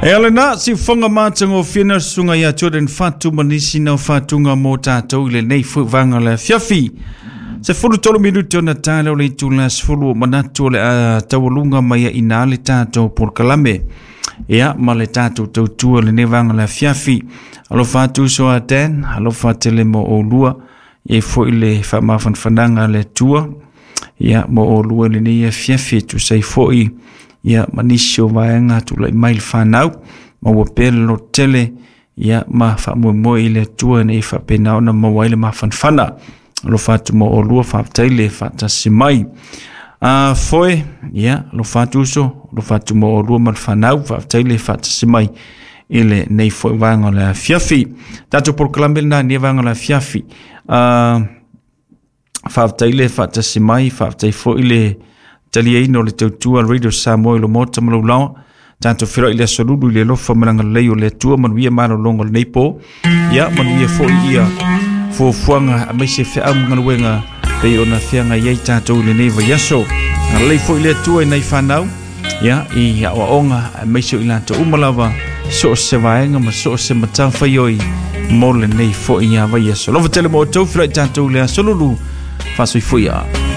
Elena si fonga matango fina sunga ya choden fatu manisi na fatunga mota to ile nei fu vanga la fiafi se fulu tolo minuto na talo le tula fulu manatu le tawulunga maya inale tato por kalame ya male tato to tu le ne vanga la fiafi alo fatu so aten alo fatele mo olua e fo ile fa ma fananga le tua ya mo olua le ne fiafi tu sai foi ya manisho vaenga tu le mail fanau ma wo pelo tele ya ma fa mo ile tua ne fa penao na mo wile ma fanfana lo fatu mo olua fa tele fa tasimai foi ya lo fatu mo olua ma fanau fa tele fa tasimai ile nei foi vanga la fiafi tato por klambelna ne vanga la fiafi fa tele fa tasimai fa tele foi ile Talia ino le tautua radio Samoa lo mota malau tanto fira ile soludu ile lofa malanga leo le tua manuia mano longo neipo ya manuia fo ia fo fuanga amese fe am ngwenga pe ona fianga ye tanto le neva yaso le fo ile tua nei fanau ya I ya onga amese ile to umalava so se vaenga ma so se mata fayoi mole nei fo ia va yaso lo vatele mo to fira tanto le soludu fa so fo ia